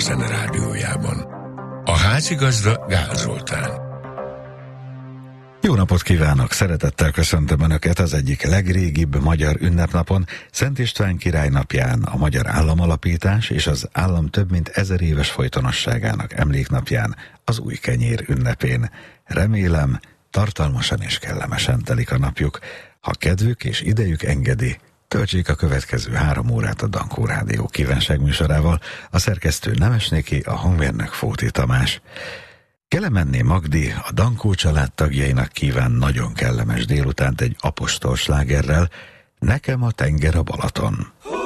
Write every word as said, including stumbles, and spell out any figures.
Zene Rádiójában. A házigazda Gál Zoltán. Jó napot kívánok! Szeretettel köszöntöm Önöket az egyik legrégibb magyar ünnepnapon, Szent István király napján, a magyar államalapítás és az állam több mint ezer éves folytonosságának emléknapján, az új kenyér ünnepén. Remélem, tartalmasan és kellemesen telik a napjuk. Ha kedvük és idejük engedi, töltsék a következő három órát a Dankó Rádió kívánságműsorával, a szerkesztő Nemesnéki, a hangmérnök Fóti Tamás. Kelemenné Magdi a Dankó család tagjainak kíván nagyon kellemes délutánt egy apostol slágerrel, Nekem a tenger a Balaton.